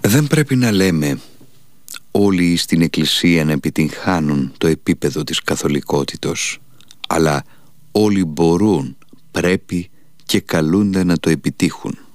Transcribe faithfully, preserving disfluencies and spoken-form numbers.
Δεν πρέπει να λέμε όλοι στην Εκκλησία να επιτυγχάνουν το επίπεδο της καθολικότητος, αλλά όλοι μπορούν, πρέπει και καλούνται να το επιτύχουν.